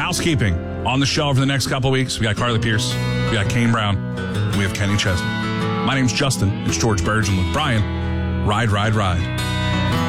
Housekeeping. On the show over the next couple weeks, we got Carly Pierce, we got Kane Brown, we have Kenny Chesney. My name's Justin. It's George Burgeon with Brian. Ride, ride, ride.